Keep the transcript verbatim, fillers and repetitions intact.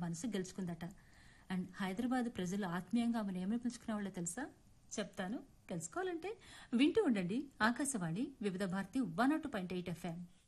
మనసు గెలుచుకుందట. అండ్ హైదరాబాద్ ప్రజలు ఆత్మీయంగా ఆమెను ఏమని పిలుచుకునేవాళ్ళో తెలుసా? చెప్తాను. తెలుసుకోవాలంటే వింటూ ఉండండి ఆకాశవాణి వివిధ Bharati one not two point eight FM.